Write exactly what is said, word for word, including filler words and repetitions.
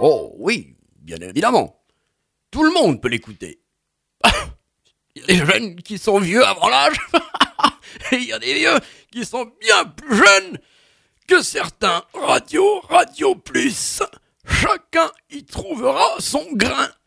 Oh oui, bien évidemment. Tout le monde peut l'écouter. Il y a des jeunes qui sont vieux avant l'âge, et il y a des vieux qui sont bien plus jeunes que certains. Radio, Radio Plus, chacun y trouvera son grain.